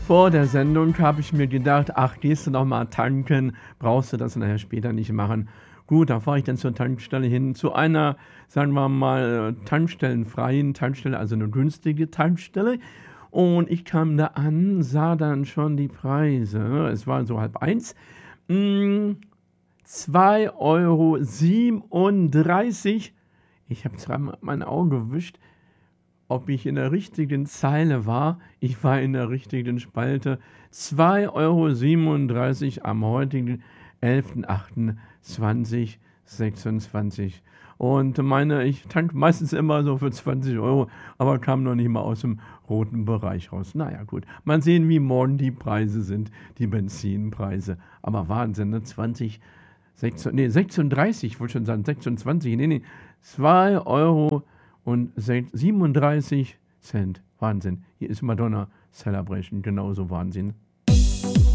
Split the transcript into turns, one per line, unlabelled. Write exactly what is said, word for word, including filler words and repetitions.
Vor der Sendung habe ich mir gedacht: „Ach, gehst du noch mal tanken, brauchst du das nachher später nicht machen.“ Gut, da fahre ich dann zur Tankstelle hin, zu einer, sagen wir mal, tankstellenfreien Tankstelle, also 'ne günstige Tankstelle. Und ich kam da an, sah dann schon die Preise. Es war so halb eins. Hm, zwei Euro siebenunddreißig. Ich habe zweimal mein Auge gewischt, ob ich in der richtigen Zeile war. Ich war in der richtigen Spalte. zwei Euro siebenunddreißig am heutigen elften achten zweitausendsechsundzwanzig. Und meine ich tanke meistens immer so für zwanzig Euro, aber kam noch nicht mal aus'm roten Bereich raus. Na ja, gut. Mal sehen, wie morgen die Preise sind, die Benzinpreise. Aber Wahnsinn, ne? zwanzig, sechzehn ne, sechsunddreißig, ich wollte schon sagen sechsundzwanzig. Ne, ne, zwei Euro und sech siebenunddreißig Cent. Wahnsinn. Hier ist Madonna Celebration, genauso Wahnsinn.